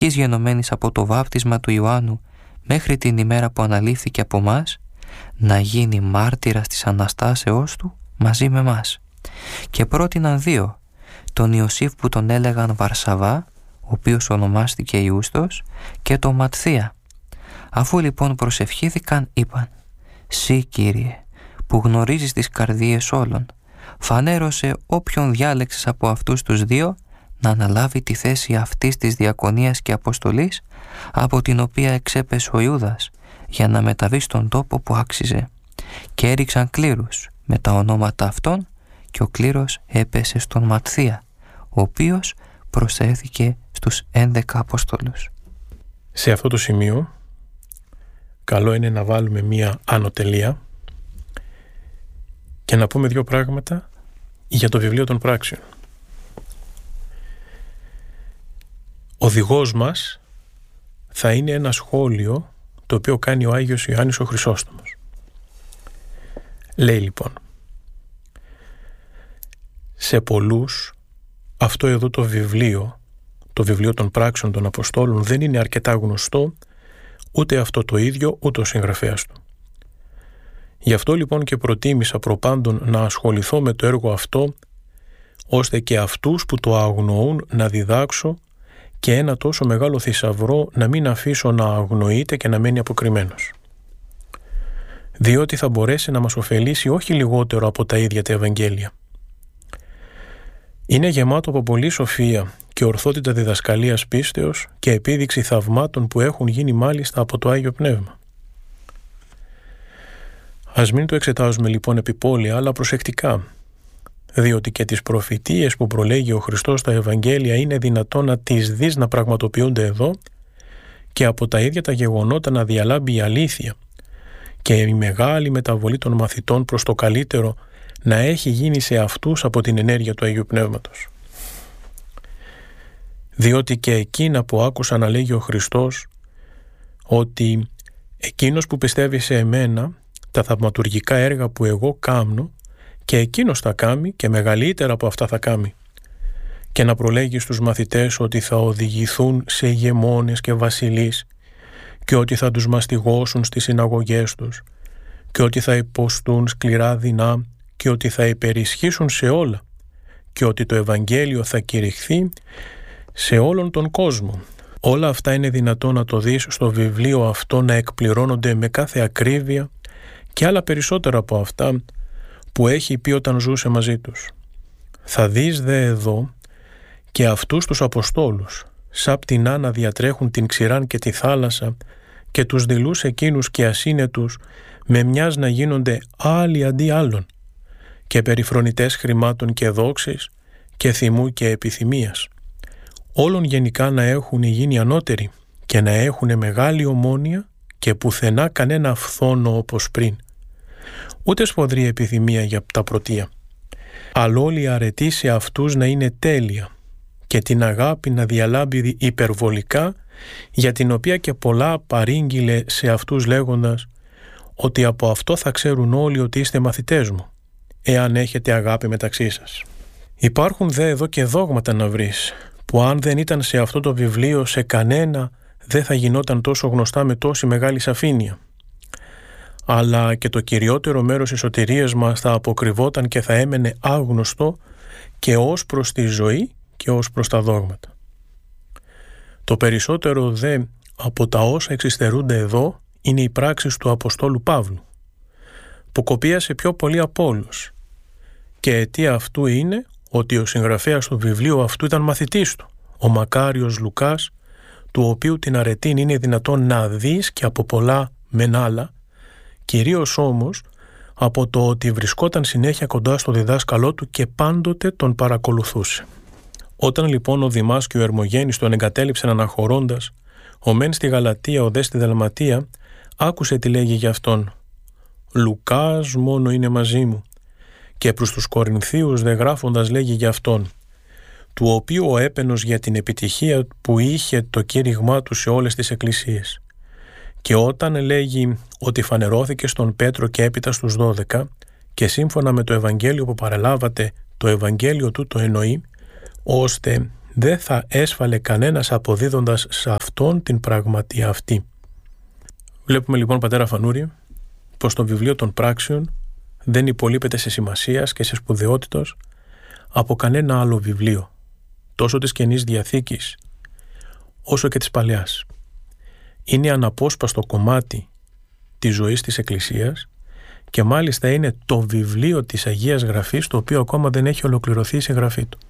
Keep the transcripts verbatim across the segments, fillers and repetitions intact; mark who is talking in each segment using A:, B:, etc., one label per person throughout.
A: γενομένης από το βάπτισμα του Ιωάννου μέχρι την ημέρα που αναλήφθηκε από μας, να γίνει μάρτυρας της Αναστάσεώς του μαζί με μας. Και πρότειναν δύο, τον Ιωσήφ που τον έλεγαν Βαρσαβά, ο οποίος ονομάστηκε Ιούστος, και τον Ματθία. Αφού λοιπόν προσευχήθηκαν, είπαν: «Συ, Κύριε, που γνωρίζεις τις καρδίες όλων, φανέρωσε όποιον διάλεξες από αυτούς τους δύο να αναλάβει τη θέση αυτής της διακονίας και αποστολής, από την οποία εξέπεσε ο Ιούδας, για να μεταβεί στον τόπο που άξιζε». Και έριξαν κλήρους με τα ονόματα αυτών, και ο κλήρος έπεσε στον Ματθία, ο οποίος προσθέθηκε στους έντεκα Απόστολους.
B: Σε αυτό το σημείο καλό είναι να βάλουμε μία ανωτελεία και να πούμε δύο πράγματα για το βιβλίο των πράξεων. Οδηγός μας θα είναι ένα σχόλιο το οποίο κάνει ο Άγιος Ιωάννης ο Χρυσόστομος. Λέει λοιπόν: σε πολλούς αυτό εδώ το βιβλίο, το βιβλίο των πράξεων των Αποστόλων, δεν είναι αρκετά γνωστό, ούτε αυτό το ίδιο, ούτε ο συγγραφέας του. Γι' αυτό λοιπόν και προτίμησα προπάντων να ασχοληθώ με το έργο αυτό, ώστε και αυτούς που το αγνοούν να διδάξω και ένα τόσο μεγάλο θησαυρό να μην αφήσω να αγνοείται και να μένει αποκριμμένος. Διότι θα μπορέσει να μας ωφελήσει όχι λιγότερο από τα ίδια τα Ευαγγέλια. Είναι γεμάτο από πολλή σοφία και ορθότητα διδασκαλίας πίστεως και επίδειξη θαυμάτων που έχουν γίνει μάλιστα από το Άγιο Πνεύμα. Ας μην το εξετάζουμε λοιπόν επιπόλαια, αλλά προσεκτικά, διότι και τις προφητείες που προλέγει ο Χριστός στα Ευαγγέλια είναι δυνατόν να τις δεις να πραγματοποιούνται εδώ και από τα ίδια τα γεγονότα να διαλάμπει η αλήθεια και η μεγάλη μεταβολή των μαθητών προς το καλύτερο να έχει γίνει σε αυτούς από την ενέργεια του Αγίου Πνεύματος. Διότι και εκείνα που άκουσα να λέγει ο Χριστός, ότι εκείνος που πιστεύει σε εμένα, τα θαυματουργικά έργα που εγώ κάμνω, και εκείνος θα κάμει και μεγαλύτερα από αυτά θα κάμει. Και να προλέγει στους μαθητές ότι θα οδηγηθούν σε ηγεμόνες και βασιλείς και ότι θα τους μαστιγώσουν στις συναγωγές τους και ότι θα υποστούν σκληρά δεινά και ότι θα υπερισχύσουν σε όλα και ότι το Ευαγγέλιο θα κηρυχθεί σε όλον τον κόσμο. Όλα αυτά είναι δυνατό να το δεις στο βιβλίο αυτό να εκπληρώνονται με κάθε ακρίβεια και άλλα περισσότερα από αυτά που έχει πει όταν ζούσε μαζί τους. Θα δεις δε εδώ και αυτούς τους Αποστόλους σαν πτηνά να διατρέχουν την ξηράν και τη θάλασσα και τους δειλούς εκείνους και ασύνετους με μιας να γίνονται άλλοι αντί άλλων και περιφρονητές χρημάτων και δόξης και θυμού και επιθυμίας. Όλων γενικά να έχουν γίνει ανώτεροι και να έχουν μεγάλη ομόνοια και πουθενά κανένα φθόνο όπως πριν. Ούτε σφοδρή επιθυμία για τα πρωτεία. Αλλά όλη η αρετή σε αυτούς να είναι τέλεια και την αγάπη να διαλάμπει υπερβολικά, για την οποία και πολλά παρήγγειλε σε αυτούς λέγοντας ότι από αυτό θα ξέρουν όλοι ότι είστε μαθητές μου, εάν έχετε αγάπη μεταξύ σας. Υπάρχουν δε εδώ και δόγματα να βρεις, που αν δεν ήταν σε αυτό το βιβλίο σε κανένα δεν θα γινόταν τόσο γνωστά με τόση μεγάλη σαφήνεια. Αλλά και το κυριότερο μέρος της σωτηρίας μας θα αποκρυβόταν και θα έμενε άγνωστο και ως προς τη ζωή και ως προς τα δόγματα. Το περισσότερο δε από τα όσα εξυστερούνται εδώ είναι οι πράξεις του Αποστόλου Παύλου, που κοπίασε πιο πολύ από όλους, και αιτία αυτού είναι ότι ο συγγραφέας του βιβλίου αυτού ήταν μαθητής του, ο μακάριος Λουκάς, του οποίου την αρετήν είναι δυνατόν να δεις και από πολλά μεν άλλα, κυρίως όμως από το ότι βρισκόταν συνέχεια κοντά στο διδάσκαλό του και πάντοτε τον παρακολουθούσε. Όταν λοιπόν ο Δημάς και ο Ερμογένης τον εγκατέλειψαν αναχωρώντας, ο μεν στη Γαλατία, ο δε στη Δαλματία, άκουσε τι λέγει για αυτόν. «Λουκάς μόνο είναι μαζί μου», και προς τους Κορινθίους δε γράφοντας λέγει για αυτόν, του οποίου ο έπαινος για την επιτυχία που είχε το κήρυγμά του σε όλες τις εκκλησίες. Και όταν λέγει ότι φανερώθηκε στον Πέτρο και έπειτα στους δώδεκα και σύμφωνα με το Ευαγγέλιο που παραλάβατε, το Ευαγγέλιο του το εννοεί, ώστε δεν θα έσφαλε κανένας αποδίδοντας σε αυτόν την πραγματία αυτή. Βλέπουμε λοιπόν, πατέρα Φανούρη, πως το βιβλίο των πράξεων δεν υπολείπεται σε σημασίας και σε σπουδαιότητος από κανένα άλλο βιβλίο, τόσο της Καινής Διαθήκης όσο και της Παλαιάς. Είναι αναπόσπαστο κομμάτι της ζωής της Εκκλησίας και μάλιστα είναι το βιβλίο της Αγίας Γραφής, το οποίο ακόμα δεν έχει ολοκληρωθεί η συγγραφή του.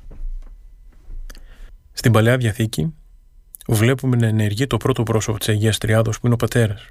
B: Στην Παλαιά Διαθήκη βλέπουμε να ενεργεί το πρώτο πρόσωπο της Αγίας Τριάδος, που είναι ο Πατέρας.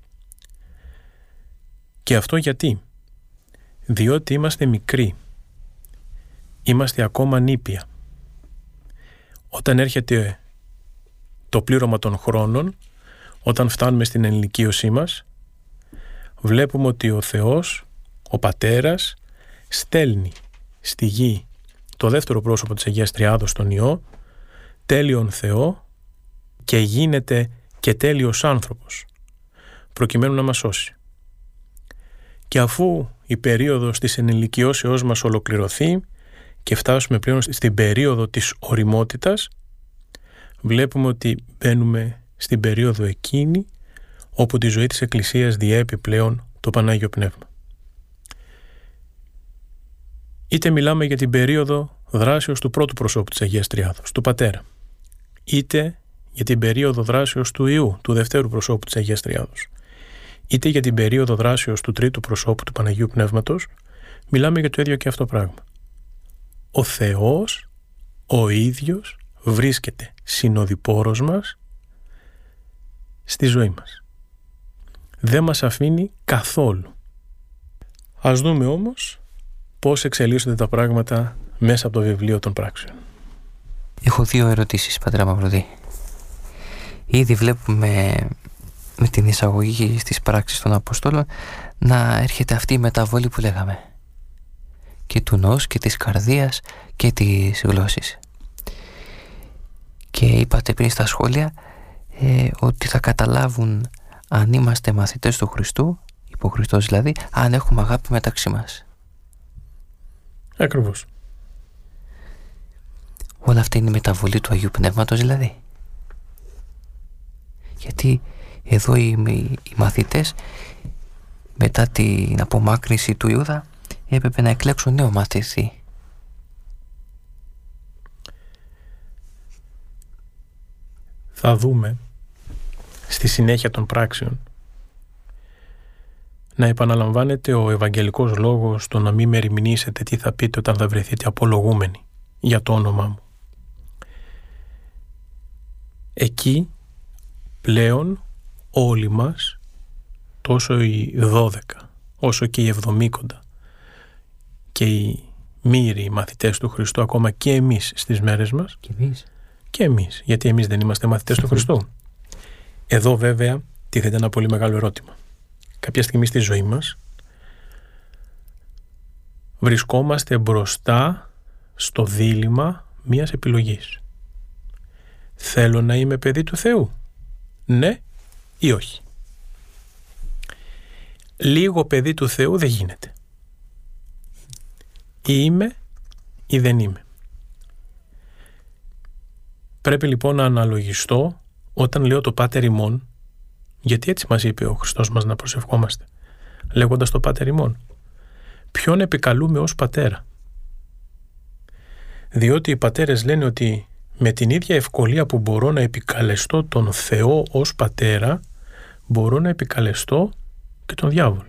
B: Και αυτό γιατί? Διότι είμαστε μικροί, είμαστε ακόμα νήπια. Όταν έρχεται το πλήρωμα των χρόνων, όταν φτάνουμε στην ενηλικίωσή μας, βλέπουμε ότι ο Θεός, ο Πατέρας, στέλνει στη γη το δεύτερο πρόσωπο της Αγίας Τριάδος, τον Υιό, τέλειον Θεό, και γίνεται και τέλειος άνθρωπος, προκειμένου να μας σώσει. Και αφού η περίοδος της ενηλικιώσεώς μας ολοκληρωθεί και φτάσουμε πλέον στην περίοδο της ωριμότητας, βλέπουμε ότι μπαίνουμε στην περίοδο εκείνη όπου τη ζωή της Εκκλησίας διέπει πλέον το Πανάγιο Πνεύμα. Είτε μιλάμε για την περίοδο δράσεως του πρώτου προσώπου της Αγίας Τριάδος, του Πατέρα, είτε για την περίοδο δράσεως του Υιού, του δευτέρου προσώπου της Αγίας Τριάδος, είτε για την περίοδο δράσεως του τρίτου προσώπου του Παναγίου Πνεύματος, μιλάμε για το ίδιο και αυτό πράγμα. Ο Θεός, ο ίδιος, βρίσκεται συνοδοιπόρος μας στη ζωή μας. Δεν μας αφήνει καθόλου. Ας δούμε όμως πώς εξελίσσονται τα πράγματα μέσα από το βιβλίο των πράξεων.
A: Έχω δύο ερωτήσεις, πατέρα Μαυροδή. Ήδη βλέπουμε με την εισαγωγή στις πράξεις των Αποστόλων να έρχεται αυτή η μεταβολή που λέγαμε, και του νους και της καρδίας και της γλώσσης. Και είπατε πριν στα σχόλια ε, ότι θα καταλάβουν αν είμαστε μαθητές του Χριστού, υπό Χριστός δηλαδή, αν έχουμε αγάπη μεταξύ μας.
B: Ακριβώς.
A: Όλα αυτά είναι η μεταβολή του Αγίου Πνεύματος δηλαδή. Γιατί εδώ οι, οι, οι μαθητές, μετά την απομάκρυνση του Ιούδα, έπρεπε να εκλέξουν νέο μαθητή.
B: Θα δούμε στη συνέχεια των πράξεων να επαναλαμβάνεται ο Ευαγγελικός λόγος, το να μην μεριμνήσετε τι θα πείτε όταν θα βρεθείτε απολογούμενοι για το όνομά μου. Εκεί πλέον όλοι μας, τόσο οι δώδεκα όσο και οι εβδομήκοντα και οι μοίροι μαθητές του Χριστού, ακόμα και εμείς στις μέρες μας,
A: Και εμείς.
B: και εμείς, γιατί εμείς δεν είμαστε μαθητές του Χριστού. Εδώ βέβαια τίθεται ένα πολύ μεγάλο ερώτημα. Κάποια στιγμή στη ζωή μας βρισκόμαστε μπροστά στο δίλημμα μιας επιλογής. Θέλω να είμαι παιδί του Θεού, ναι ή όχι? Λίγο παιδί του Θεού δεν γίνεται. Ή είμαι ή δεν είμαι. Πρέπει λοιπόν να αναλογιστώ όταν λέω το Πάτερ ημών, γιατί έτσι μας είπε ο Χριστός μας να προσευχόμαστε, λέγοντας το Πάτερ ημών. Ποιον επικαλούμε ως πατέρα? Διότι οι πατέρες λένε ότι με την ίδια ευκολία που μπορώ να επικαλεστώ τον Θεό ως πατέρα, μπορώ να επικαλεστώ και τον διάβολο.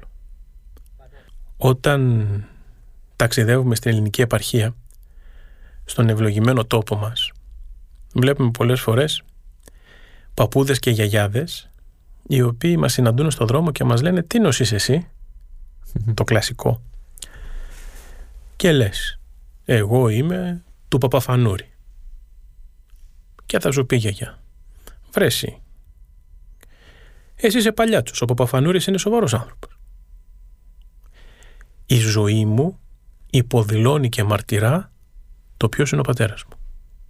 B: Όταν ταξιδεύουμε στην ελληνική επαρχία, στον ευλογημένο τόπο μας, βλέπουμε πολλές φορές παππούδες και γιαγιάδες, οι οποίοι μας συναντούν στον δρόμο και μας λένε «Τι νος είσαι εσύ?» Το κλασικό. Και λες «Εγώ είμαι του Παπαφανούρη». Και θα σου πει η γιαγιά «Βρε εσύ, εσύ είσαι παλιάτσος, ο Παπαφανούρης είναι σοβαρός άνθρωπος». Η ζωή μου υποδηλώνει και μαρτυρά το ποιος είναι ο πατέρας μου.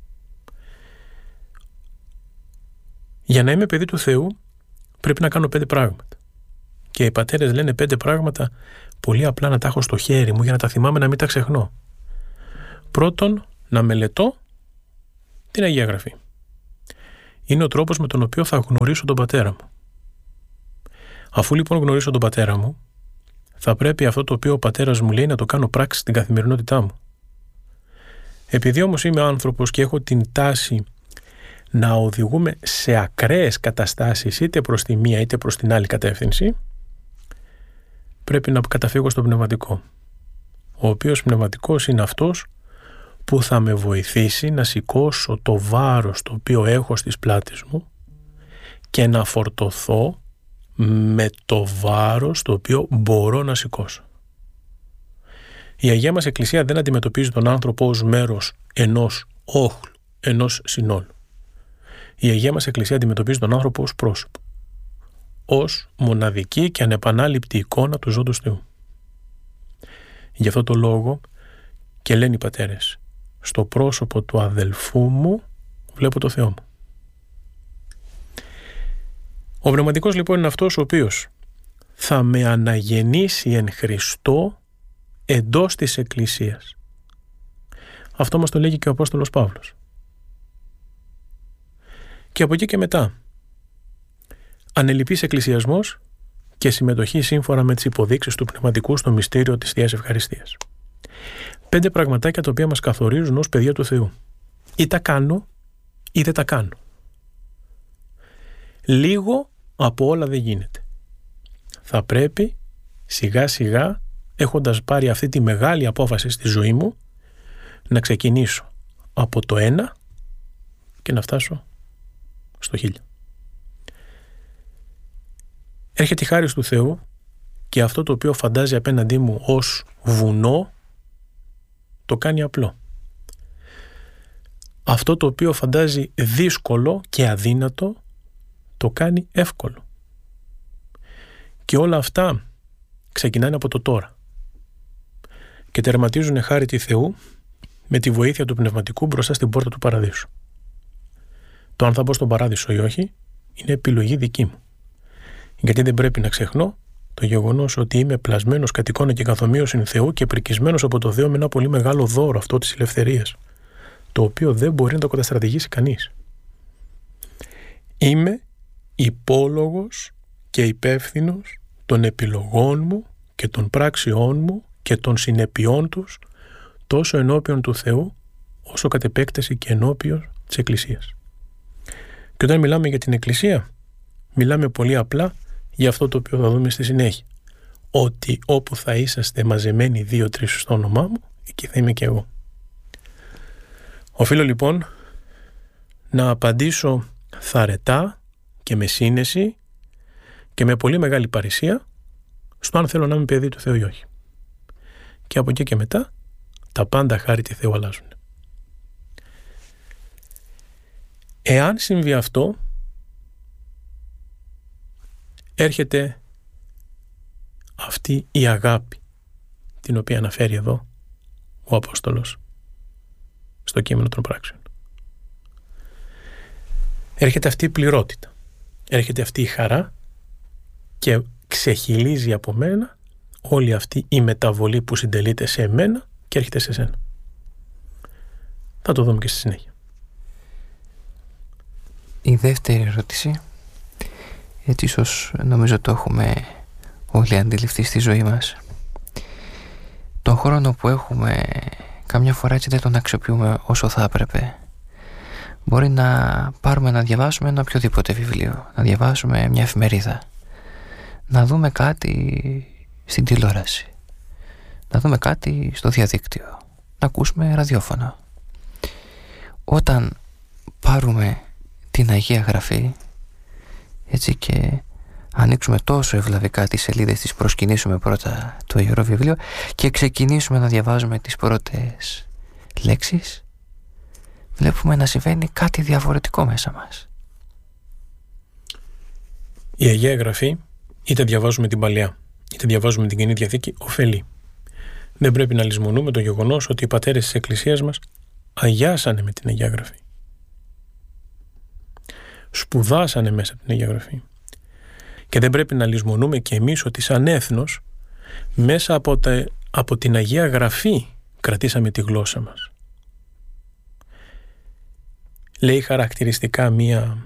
B: Για να είμαι παιδί του Θεού πρέπει να κάνω πέντε πράγματα. Και οι πατέρες λένε πέντε πράγματα πολύ απλά να τα έχω στο χέρι μου για να τα θυμάμαι, να μην τα ξεχνώ. Πρώτον, να μελετώ την Αγία Γραφή. Είναι ο τρόπος με τον οποίο θα γνωρίσω τον πατέρα μου. Αφού λοιπόν γνωρίσω τον πατέρα μου, θα πρέπει αυτό το οποίο ο πατέρας μου λέει να το κάνω πράξη στην καθημερινότητά μου. Επειδή όμως είμαι άνθρωπος και έχω την τάση να οδηγούμε σε ακραίες καταστάσεις είτε προς τη μία είτε προς την άλλη κατεύθυνση, πρέπει να καταφύγω στο πνευματικό. Ο οποίος πνευματικός είναι αυτός που θα με βοηθήσει να σηκώσω το βάρος το οποίο έχω στις πλάτες μου και να φορτωθώ με το βάρος το οποίο μπορώ να σηκώσω. Η Αγία μας Εκκλησία δεν αντιμετωπίζει τον άνθρωπο ως μέρος ενός όχλου, ενός συνόλου. Η Αγία μας Εκκλησία αντιμετωπίζει τον άνθρωπο ως πρόσωπο, ως μοναδική και ανεπανάληπτη εικόνα του ζώντος Θεού. Γι' αυτό το λόγο και λένε οι πατέρες, στο πρόσωπο του αδελφού μου βλέπω το Θεό μου. Ο πνευματικός λοιπόν είναι αυτός ο οποίος θα με αναγεννήσει εν Χριστώ εντός της Εκκλησίας. Αυτό μας το λέγει και ο Απόστολος Παύλος. Και από εκεί και μετά, ανελιπής εκκλησιασμός και συμμετοχή σύμφωνα με τις υποδείξεις του πνευματικού στο μυστήριο της Θείας Ευχαριστίας. Πέντε πραγματάκια τα οποία μας καθορίζουν ως παιδιά του Θεού. Ή τα κάνω ή δεν τα κάνω. Λίγο από όλα δεν γίνεται. Θα πρέπει σιγά σιγά, έχοντας πάρει αυτή τη μεγάλη απόφαση στη ζωή μου, να ξεκινήσω από το ένα και να φτάσω στο χίλια. Έρχεται η χάρις του Θεού και αυτό το οποίο φαντάζει απέναντί μου ως βουνό το κάνει απλό. Αυτό το οποίο φαντάζει δύσκολο και αδύνατο το κάνει εύκολο. Και όλα αυτά ξεκινάνε από το τώρα και τερματίζουν χάρη τη Θεού με τη βοήθεια του πνευματικού μπροστά στην πόρτα του παραδείσου. Το αν θα μπω στον παράδεισο ή όχι είναι επιλογή δική μου. Γιατί δεν πρέπει να ξεχνώ το γεγονός ότι είμαι πλασμένος κατ' εικόνα και καθομοίωσιν Θεού και πρικισμένος από το Θεό με ένα πολύ μεγάλο δώρο, αυτό της ελευθερίας, το οποίο δεν μπορεί να το καταστρατηγήσει κανείς. Είμαι υπόλογος και υπεύθυνος των επιλογών μου και των πράξεών μου και των συνεπειών τους τόσο ενώπιον του Θεού όσο κατ' επέκταση και ενώπιον της Εκκλησίας. Και όταν μιλάμε για την Εκκλησία, μιλάμε πολύ απλά για αυτό το οποίο θα δούμε στη συνέχεια. Ότι όπου θα είσαστε μαζεμένοι δύο-τρεις στο όνομά μου, εκεί θα είμαι και εγώ. Οφείλω λοιπόν να απαντήσω θαρετά και με σύνεση και με πολύ μεγάλη παρησία στο αν θέλω να είμαι παιδί του Θεού ή όχι. Και από εκεί και μετά τα πάντα χάρη τη Θεού αλλάζουν. Εάν συμβεί αυτό, έρχεται αυτή η αγάπη την οποία αναφέρει εδώ ο Απόστολος στο κείμενο των πράξεων. Έρχεται αυτή η πληρότητα, έρχεται αυτή η χαρά και ξεχυλίζει από μένα όλη αυτή η μεταβολή που συντελείται σε εμένα και έρχεται σε σένα. Θα το δούμε και στη συνέχεια.
A: Η δεύτερη ερώτηση, έτσι ίσως νομίζω το έχουμε όλοι αντιληφθεί στη ζωή μας. Τον χρόνο που έχουμε καμιά φορά έτσι δεν τον αξιοποιούμε όσο θα έπρεπε. Μπορεί να πάρουμε να διαβάσουμε ένα οποιοδήποτε βιβλίο, να διαβάσουμε μια εφημερίδα, να δούμε κάτι στην τηλεόραση, να δούμε κάτι στο διαδίκτυο, να ακούσουμε ραδιόφωνο. Όταν πάρουμε την Αγία Γραφή έτσι και ανοίξουμε τόσο ευλαβικά τις σελίδες, τις προσκυνήσουμε πρώτα το Ιερό Βιβλίο και ξεκινήσουμε να διαβάζουμε τις πρώτες λέξεις, βλέπουμε να συμβαίνει κάτι διαφορετικό μέσα μας.
B: Η Αγία Γραφή, είτε διαβάζουμε την Παλαιά είτε διαβάζουμε την Καινή Διαθήκη, ωφελεί. Δεν πρέπει να λησμονούμε το γεγονός ότι οι πατέρες της Εκκλησίας μας αγιάσανε με την Αγία Γραφή. Σπουδάσανε μέσα από την Αγία Γραφή. Και δεν πρέπει να λησμονούμε και εμείς ότι σαν έθνος μέσα από, τα, από την Αγία Γραφή κρατήσαμε τη γλώσσα μας. λέει χαρακτηριστικά μία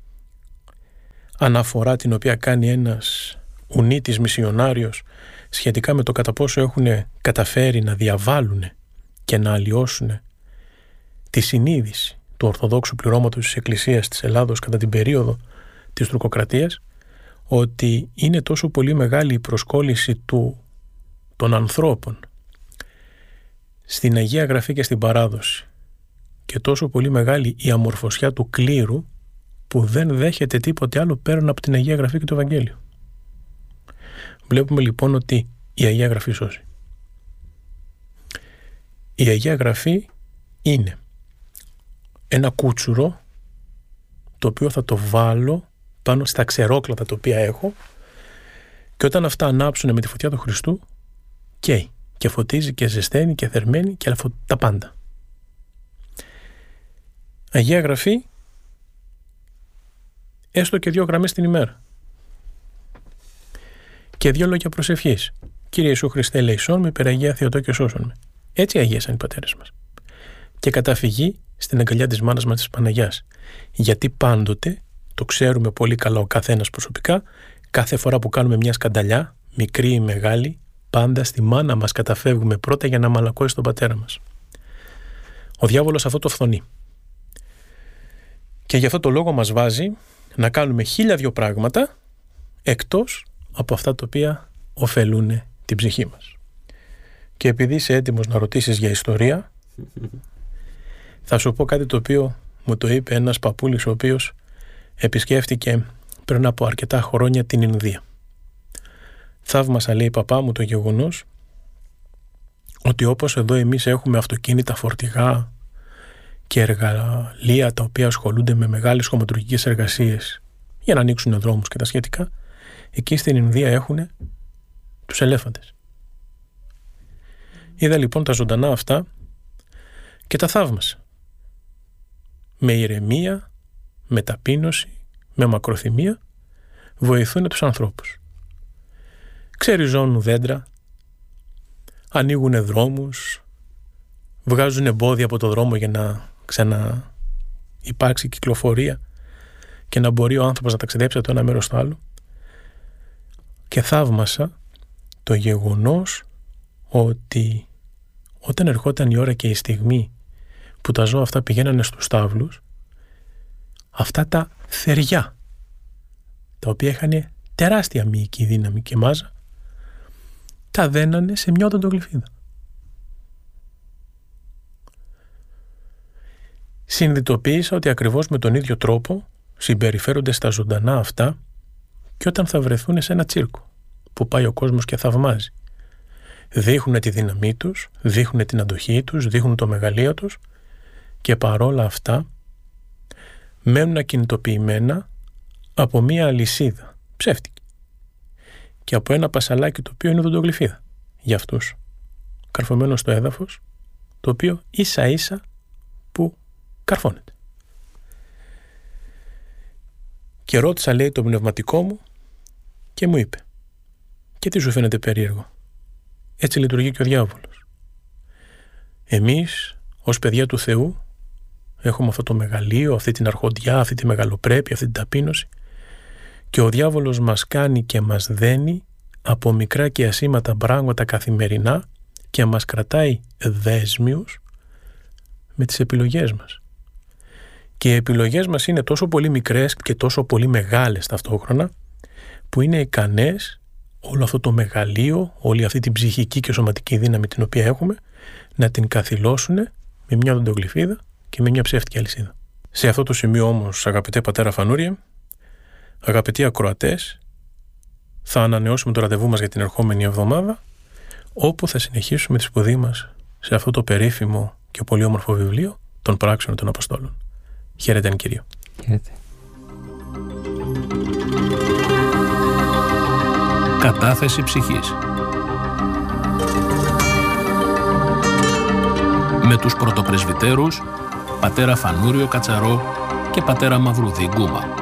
B: αναφορά την οποία κάνει ένας ουνίτης μισιονάριος σχετικά με το κατά πόσο έχουν καταφέρει να διαβάλουν και να αλλοιώσουν τη συνείδηση του Ορθοδόξου πληρώματος της Εκκλησίας της Ελλάδος κατά την περίοδο της τουρκοκρατίας, ότι είναι τόσο πολύ μεγάλη η προσκόλληση του, των ανθρώπων στην Αγία Γραφή και στην παράδοση και τόσο πολύ μεγάλη η αμορφωσιά του κλήρου που δεν δέχεται τίποτε άλλο πέραν από την Αγία Γραφή και το Ευαγγέλιο. Βλέπουμε λοιπόν ότι η Αγία Γραφή σώζει. Η Αγία Γραφή είναι ένα κούτσουρο το οποίο θα το βάλω πάνω στα ξερόκλατα τα οποία έχω και όταν αυτά ανάψουν με τη φωτιά του Χριστού καίει και φωτίζει και ζεσταίνει και θερμαίνει και τα πάντα. Αγία Γραφή, έστω και δύο γραμμές την ημέρα και δύο λόγια προσευχής. Κύριε Ιησού Χριστέ ελεησόν με, υπεραγία Θεοτόκιο και σώσον με. Έτσι αγίασαν οι πατέρες μας. Και καταφυγή στην αγκαλιά της μάνας μας της Παναγιάς. Γιατί πάντοτε, το ξέρουμε πολύ καλά ο καθένας προσωπικά, κάθε φορά που κάνουμε μια σκανταλιά, μικρή ή μεγάλη, πάντα στη μάνα μας καταφεύγουμε πρώτα για να μαλακώσει τον πατέρα μας. Ο διάβολος αυτό το φθονεί. Και γι' αυτό το λόγο μας βάζει να κάνουμε χίλια δυο πράγματα εκτός από αυτά τα οποία ωφελούν την ψυχή μας. Και επειδή είσαι έτοιμος να ρωτήσεις για ιστορία, θα σου πω κάτι το οποίο μου το είπε ένας παππούλης ο οποίος επισκέφτηκε πριν από αρκετά χρόνια την Ινδία. Θαύμασα, λέει, παπά μου, το γεγονός ότι όπως εδώ εμείς έχουμε αυτοκίνητα, φορτηγά και εργαλεία τα οποία ασχολούνται με μεγάλες χωματουργικές εργασίες για να ανοίξουν δρόμους και τα σχετικά, εκεί στην Ινδία έχουν τους ελέφαντες. Είδα λοιπόν τα ζωντανά αυτά και τα θαύμασα. Με ηρεμία, με ταπείνωση, με μακροθυμία βοηθούν τους ανθρώπους. Ξεριζώνουν δέντρα, ανοίγουν δρόμους, βγάζουν εμπόδια από το δρόμο για να ξανά υπάρξει κυκλοφορία και να μπορεί ο άνθρωπος να ταξιδέψει από το ένα μέρος στο άλλο. Και θαύμασα το γεγονός ότι όταν ερχόταν η ώρα και η στιγμή που τα ζώα αυτά πηγαίνανε στους στάβλους, αυτά τα θεριά, τα οποία είχαν τεράστια μυϊκή δύναμη και μάζα, τα δένανε σε μια οδοντογλυφίδα. Συνειδητοποίησα ότι ακριβώς με τον ίδιο τρόπο συμπεριφέρονται στα ζωντανά αυτά και όταν θα βρεθούν σε ένα τσίρκο που πάει ο κόσμος και θαυμάζει. Δείχνουν τη δύναμή τους, δείχνουν την αντοχή τους, δείχνουν το μεγαλείο τους και παρόλα αυτά μένουν ακινητοποιημένα από μία αλυσίδα ψεύτικη και από ένα πασαλάκι το οποίο είναι οδοντογλυφίδα για αυτούς, καρφωμένο στο έδαφος, το οποίο ίσα ίσα που καρφώνεται. Και ρώτησα, λέει, το πνευματικό μου και μου είπε: και τι σου φαίνεται περίεργο? Έτσι λειτουργεί και ο διάβολος. Εμείς ως παιδιά του Θεού έχουμε αυτό το μεγαλείο, αυτή την αρχοντιά, αυτή τη μεγαλοπρέπεια, αυτή την ταπείνωση και ο διάβολος μας κάνει και μας δένει από μικρά και ασήμαντα πράγματα καθημερινά και μας κρατάει δέσμιους με τις επιλογές μας. Και οι επιλογές μας είναι τόσο πολύ μικρές και τόσο πολύ μεγάλες ταυτόχρονα που είναι ικανές όλο αυτό το μεγαλείο, όλη αυτή την ψυχική και σωματική δύναμη την οποία έχουμε να την καθυλώσουν με μια οδοντογλυφίδα και με μια ψεύτικη αλυσίδα. Σε αυτό το σημείο όμως, αγαπητέ πατέρα Φανούριε, αγαπητοί ακροατές, θα ανανεώσουμε το ραντεβού μας για την ερχόμενη εβδομάδα, όπου θα συνεχίσουμε τη σπουδή μας σε αυτό το περίφημο και πολύ όμορφο βιβλίο των Πράξεων των Αποστόλων. Χαίρετε εν Κυρίω.
A: Χαίρετε.
C: Κατάθεση ψυχής. Με τους πρωτοπρεσβυτέρους πατέρα Φανούριο Κατσαρό και πατέρα Μαυρουδή Γκούμα.